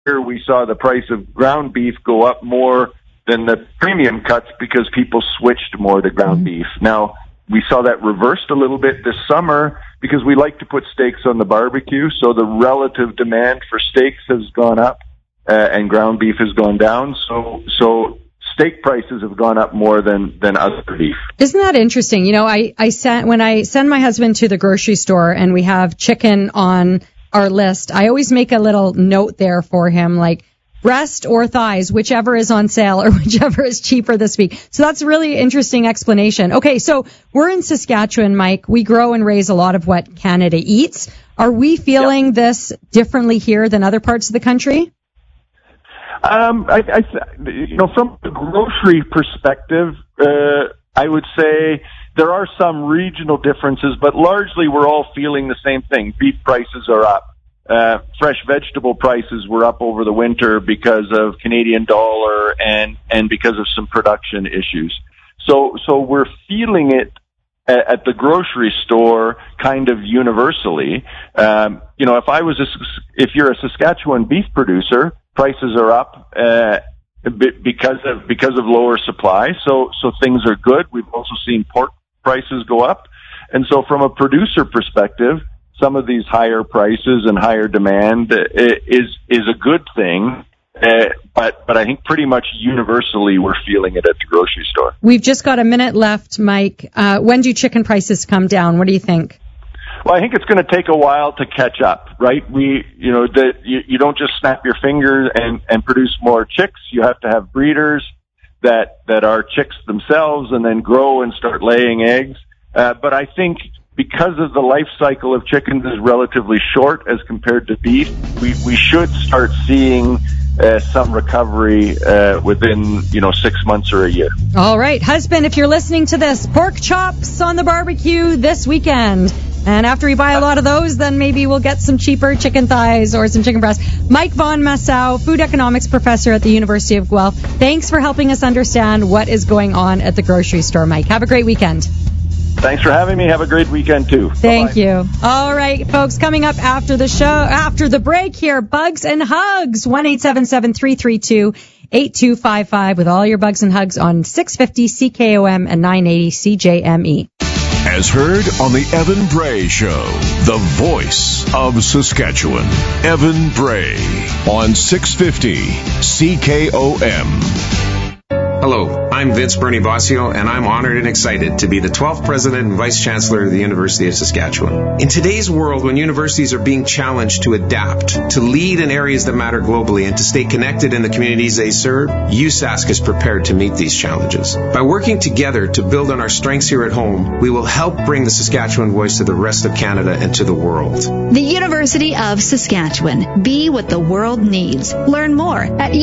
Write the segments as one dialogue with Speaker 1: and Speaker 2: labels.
Speaker 1: year we saw the price of ground beef go up more than the premium cuts because people switched more to ground beef. Now, we saw that reversed a little bit this summer because we like to put steaks on the barbecue, so the relative demand for steaks has gone up and ground beef has gone down. So steak prices have gone up more than other beef.
Speaker 2: Isn't that interesting? You know, when I send my husband to the grocery store and we have chicken on our list, I always make a little note there for him, like breast or thighs, whichever is on sale or whichever is cheaper this week. So that's a really interesting explanation. Okay, so we're in Saskatchewan, Mike. We grow and raise a lot of what Canada eats. Are we feeling this differently here than other parts of the country?
Speaker 1: From the grocery perspective, I would say there are some regional differences, but largely we're all feeling the same thing. Beef prices are up. Fresh vegetable prices were up over the winter because of Canadian dollar and because of some production issues. So we're feeling it at the grocery store kind of universally. If you're a Saskatchewan beef producer, prices are up because of lower supply. So things are good. We've also seen pork prices go up. And so from a producer perspective, some of these higher prices and higher demand is a good thing. But I think pretty much universally we're feeling it at the grocery store. We've
Speaker 2: just got a minute left, Mike. When do chicken prices come down? What do you think?
Speaker 1: Well, I think it's going to take a while to catch up, right? You don't just snap your fingers and produce more chicks. You have to have breeders that are chicks themselves and then grow and start laying eggs. But I think because of the life cycle of chickens is relatively short as compared to beef, we should start seeing some recovery within 6 months or a year.
Speaker 2: All right, husband, if you're listening to this, pork chops on the barbecue this weekend. And after we buy a lot of those, then maybe we'll get some cheaper chicken thighs or some chicken breasts. Mike Von Massow, food economics professor at the University of Guelph. Thanks for helping us understand what is going on at the grocery store, Mike. Have a great weekend.
Speaker 1: Thanks for having me. Have a great weekend, too.
Speaker 2: Thank you. All right, folks, coming up after the show, after the break here, Bugs and Hugs, 1-877-332-8255 with all your Bugs and Hugs on 650 CKOM and 980 CJME.
Speaker 3: As heard on the Evan Bray Show, the voice of Saskatchewan. Evan Bray on 650 CKOM.
Speaker 4: Hello, I'm Vince Bernie Bossio, and I'm honored and excited to be the 12th President and Vice Chancellor of the University of Saskatchewan. In today's world, when universities are being challenged to adapt, to lead in areas that matter globally, and to stay connected in the communities they serve, USask is prepared to meet these challenges. By working together to build on our strengths here at home, we will help bring the Saskatchewan voice to the rest of Canada and to the world.
Speaker 5: The University of Saskatchewan. Be what the world needs. Learn more at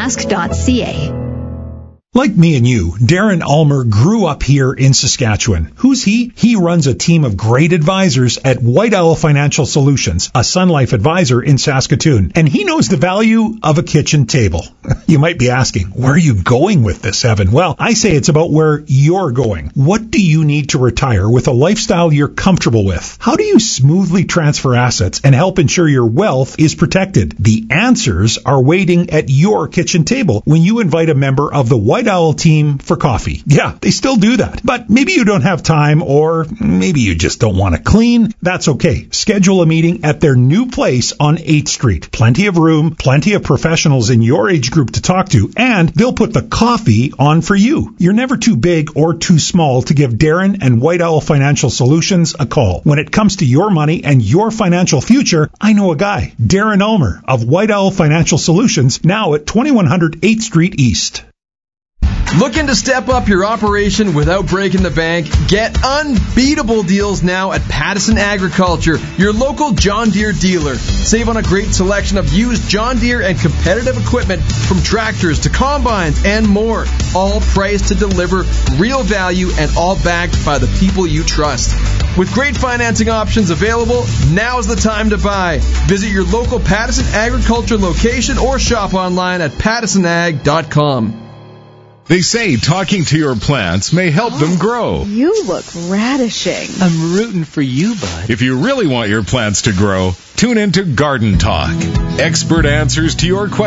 Speaker 5: usask.ca.
Speaker 6: Like me and you, Darren Ulmer grew up here in Saskatchewan. Who's he? He runs a team of great advisors at White Owl Financial Solutions, a Sun Life advisor in Saskatoon. And he knows the value of a kitchen table. You might be asking, where are you going with this, Evan? Well, I say it's about where you're going. What do you need to retire with a lifestyle you're comfortable with? How do you smoothly transfer assets and help ensure your wealth is protected? The answers are waiting at your kitchen table when you invite a member of the White Owl team for coffee. Yeah, they still do that. But maybe you don't have time, or maybe you just don't want to clean. That's okay. Schedule a meeting at their new place on 8th Street. Plenty of room, plenty of professionals in your age group to talk to, and they'll put the coffee on for you. You're never too big or too small to give Darren and White Owl Financial Solutions a call. When it comes to your money and your financial future, I know a guy, Darren Ulmer of White Owl Financial Solutions, now at 2100 8th Street East.
Speaker 7: Looking to step up your operation without breaking the bank? Get unbeatable deals now at Pattison Agriculture, your local John Deere dealer. Save on a great selection of used John Deere and competitive equipment from tractors to combines and more. All priced to deliver real value and all backed by the people you trust. With great financing options available, now's the time to buy. Visit your local Pattison Agriculture location or shop online at pattisonag.com.
Speaker 8: They say talking to your plants may help them grow.
Speaker 9: You look radishing.
Speaker 10: I'm rooting for you, bud.
Speaker 8: If you really want your plants to grow, tune into Garden Talk. Expert answers to your questions.